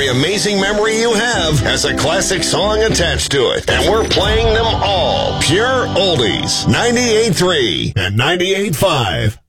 amazing memory you have has a classic song attached to it. And we're playing them all. Pure oldies. 98.3 and 98.5.